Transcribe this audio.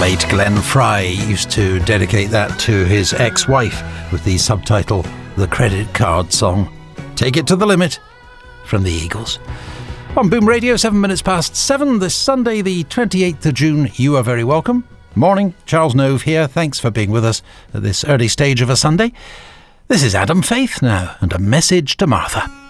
late Glenn Fry used to dedicate that to his ex-wife with the subtitle The Credit Card Song. Take It to the Limit from the Eagles. On Boom Radio, 7 minutes past 7 this Sunday, the 28th of June. You are very welcome. Morning, Charles Nove here. Thanks for being with us at this early stage of a Sunday. This is Adam Faith now, and A Message to Martha.